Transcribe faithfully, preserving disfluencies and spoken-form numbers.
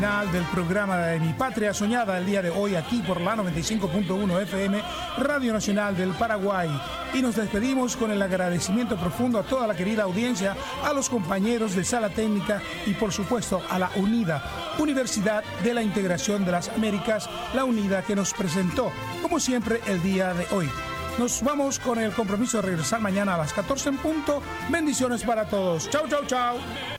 Final del programa de Mi Patria Soñada el día de hoy aquí por la noventa y cinco punto uno F M, Radio Nacional del Paraguay. Y nos despedimos con el agradecimiento profundo a toda la querida audiencia, a los compañeros de Sala Técnica y por supuesto a la UNIDA, Universidad de la Integración de las Américas, la UNIDA que nos presentó, como siempre, el día de hoy. Nos vamos con el compromiso de regresar mañana a las catorce en punto. Bendiciones para todos. Chau, chau, chau.